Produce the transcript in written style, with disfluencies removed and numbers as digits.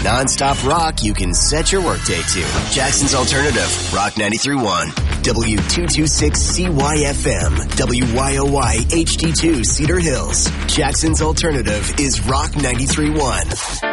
Non-stop rock you can set your workday to. Jackson's Alternative, Rock 93.1. W226CYFM, WYOY HD2 Cedar Hills. Jackson's Alternative is Rock 93.1.